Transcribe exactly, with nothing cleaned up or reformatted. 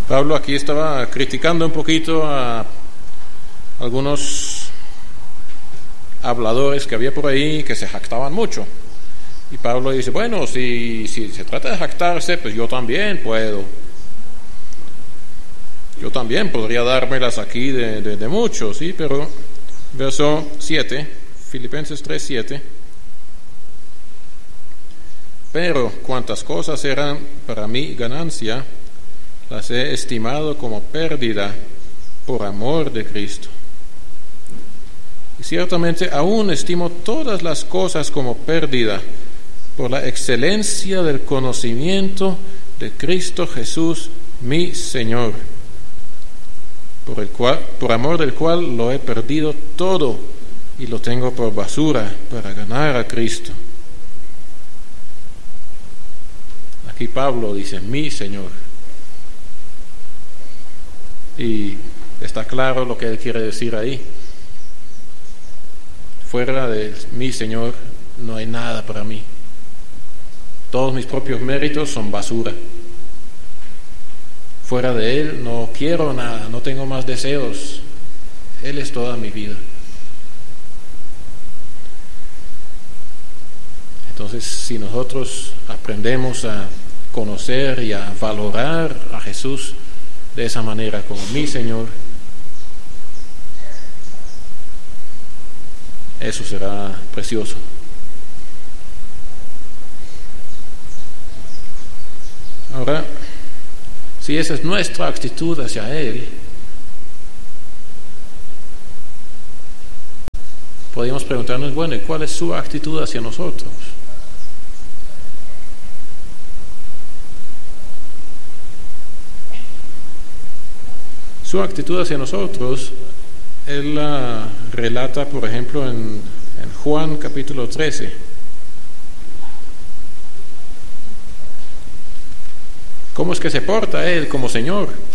Pablo aquí estaba criticando un poquito a algunos habladores que había por ahí que se jactaban mucho. Y Pablo dice, bueno, si, si se trata de jactarse, pues yo también puedo. Yo también podría dármelas aquí de, de, de muchos, ¿sí? Pero, verso siete, Filipenses tres, siete. Pero cuantas cosas eran para mí ganancia, las he estimado como pérdida por amor de Cristo. Y ciertamente aún estimo todas las cosas como pérdida por la excelencia del conocimiento de Cristo Jesús, mi Señor, por el cual, por amor del cual lo he perdido todo y lo tengo por basura para ganar a Cristo. Aquí Pablo dice, mi Señor. Y está claro lo que él quiere decir ahí. Fuera de mi Señor no hay nada para mí. Todos mis propios méritos son basura. Fuera de Él no quiero nada, no tengo más deseos. Él es toda mi vida. Entonces, si nosotros aprendemos a conocer y a valorar a Jesús de esa manera como mi Señor, eso será precioso. Ahora, si esa es nuestra actitud hacia Él, podríamos preguntarnos, bueno, ¿y cuál es su actitud hacia nosotros? Su actitud hacia nosotros, Él la relata, por ejemplo, en, en Juan capítulo trece. ¿Cómo es que se porta Él como Señor?